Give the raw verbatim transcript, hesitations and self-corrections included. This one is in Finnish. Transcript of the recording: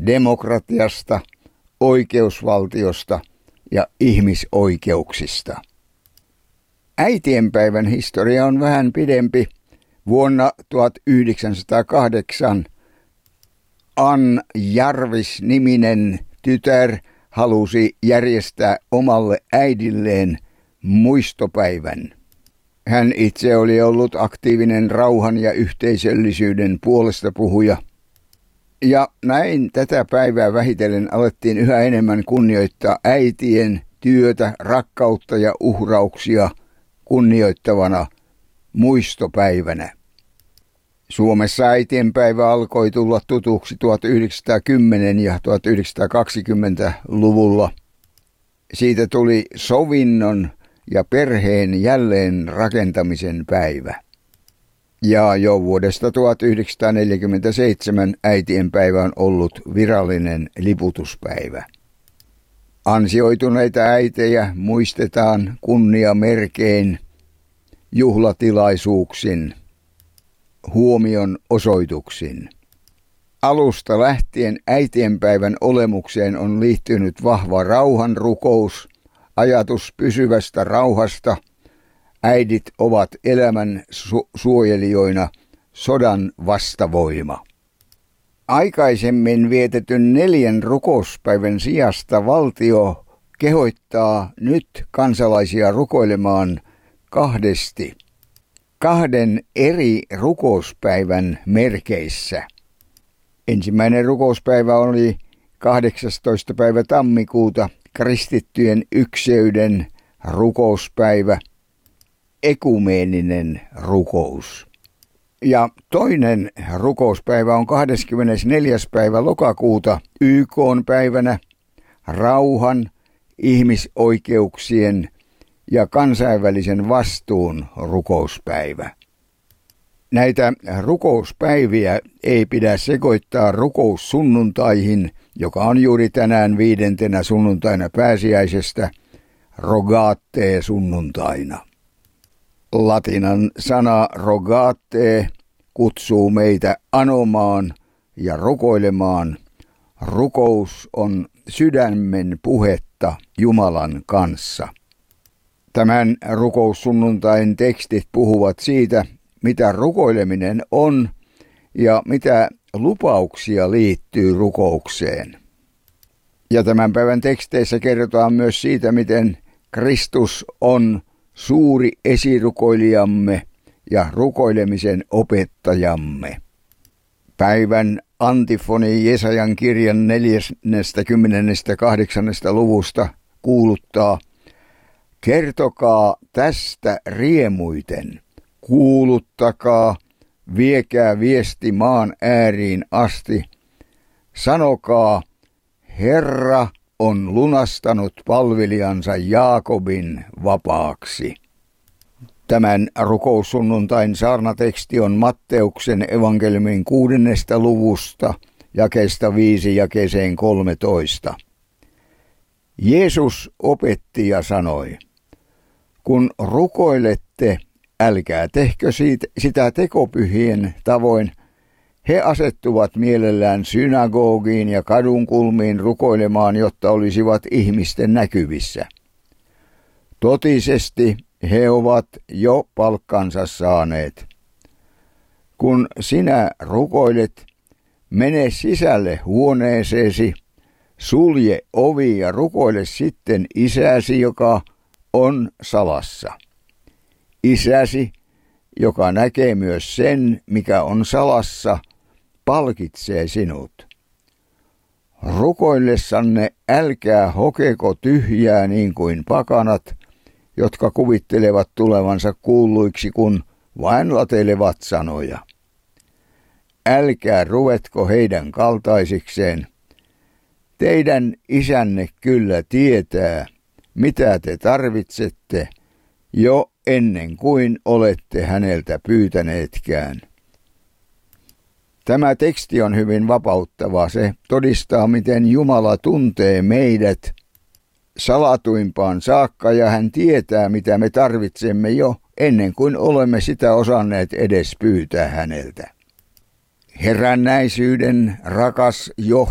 demokratiasta, oikeusvaltiosta ja ihmisoikeuksista. Äitienpäivän historia on vähän pidempi. Vuonna tuhatyhdeksänsataakahdeksan Ann Jarvis-niminen tytär halusi järjestää omalle äidilleen muistopäivän. Hän itse oli ollut aktiivinen rauhan ja yhteisöllisyyden puolesta puhuja. Ja näin tätä päivää vähitellen alettiin yhä enemmän kunnioittaa äitien työtä, rakkautta ja uhrauksia kunnioittavana muistopäivänä. Suomessa äitienpäivä alkoi tulla tutuksi tuhatyhdeksänsataakymmenen- ja tuhatyhdeksänsataakaksikymmentäluvulla. Siitä tuli sovinnon ja perheen jälleen rakentamisen päivä. Ja jo vuodesta tuhatyhdeksänsataaneljäkymmentäseitsemän äitienpäivä on ollut virallinen liputuspäivä. Ansioituneita äitejä muistetaan kunniamerkein, juhlatilaisuuksin, huomion osoituksin. Alusta lähtien äitienpäivän olemukseen on liittynyt vahva rauhanrukous, ajatus pysyvästä rauhasta. Äidit ovat elämän su- suojelijoina, sodan vastavoima. Aikaisemmin vietetyn neljän rukouspäivän sijasta valtio kehottaa nyt kansalaisia rukoilemaan kahdesti, kahden eri rukouspäivän merkeissä. Ensimmäinen rukouspäivä oli kahdeksastoista päivä tammikuuta, kristittyjen ykseyden rukouspäivä, ekumeeninen rukous. Ja toinen rukouspäivä on kahdeskymmenesneljäs päivä lokakuuta, Y K:n päivänä, rauhan, ihmisoikeuksien ja kansainvälisen vastuun rukouspäivä. Näitä rukouspäiviä ei pidä sekoittaa rukoussunnuntaihin, joka on juuri tänään viidentenä sunnuntaina pääsiäisestä, rogate sunnuntaina. Latinan sana rogate kutsuu meitä anomaan ja rukoilemaan. Rukous on sydämen puhetta Jumalan kanssa. Tämän rukoussunnuntain tekstit puhuvat siitä, mitä rukoileminen on ja mitä lupauksia liittyy rukoukseen. Ja tämän päivän teksteissä kerrotaan myös siitä, miten Kristus on suuri esirukoilijamme ja rukoilemisen opettajamme. Päivän antifoni Jesajan kirjan neljäskymmeneskahdeksas luvusta kuuluttaa: kertokaa tästä riemuiten, kuuluttakaa, viekää viesti maan ääriin asti, sanokaa, Herra on lunastanut palvelijansa Jaakobin vapaaksi. Tämän rukoussunnuntain saarnateksti on Matteuksen evankeliumin kuudennesta luvusta, jakeesta viisi jakeeseen kolmetoista. Jeesus opetti ja sanoi: kun rukoilette, älkää tehkö siitä, sitä tekopyhien tavoin. He asettuvat mielellään synagogiin ja kadunkulmiin rukoilemaan, jotta olisivat ihmisten näkyvissä. Totisesti he ovat jo palkkansa saaneet. Kun sinä rukoilet, mene sisälle huoneeseesi, sulje ovi ja rukoile sitten isäsi, joka on salassa. Isäsi, joka näkee myös sen, mikä on salassa, palkitsee sinut. Rukoillessanne älkää hokeko tyhjää niin kuin pakanat, jotka kuvittelevat tulevansa kuulluiksi, kun vain latelevat sanoja. Älkää ruvetko heidän kaltaisikseen. Teidän isänne kyllä tietää, mitä te tarvitsette, jo ennen kuin olette häneltä pyytäneetkään. Tämä teksti on hyvin vapauttava. Se todistaa, miten Jumala tuntee meidät salatuimpaan saakka ja hän tietää, mitä me tarvitsemme jo ennen kuin olemme sitä osanneet edes pyytää häneltä. Herännäisyyden rakas johtaja